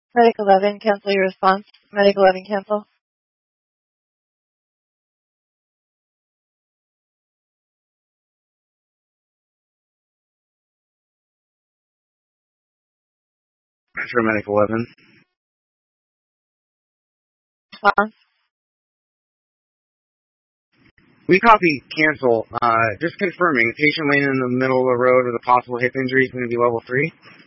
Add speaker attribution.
Speaker 1: Medic 11, cancel your response. Medic 11, cancel.
Speaker 2: For Medic 11.
Speaker 1: Response.
Speaker 2: We copy cancel. Just confirming. Patient laying in the middle of the road with a possible hip injury is going to be level 3.